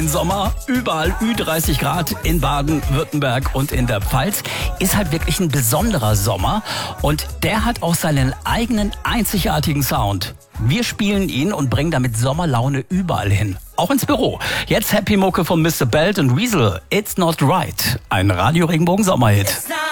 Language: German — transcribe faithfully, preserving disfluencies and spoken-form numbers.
den Sommer. Überall Ü dreißig Grad in Baden-Württemberg und in der Pfalz. Ist halt wirklich ein besonderer Sommer. Und der hat auch seinen eigenen einzigartigen Sound. Wir spielen ihn und bringen damit Sommerlaune überall hin. Auch ins Büro. Jetzt Happy Mucke von Mister Belt und Weasel. It's Not Right. Ein Radio Regenbogen Sommerhit.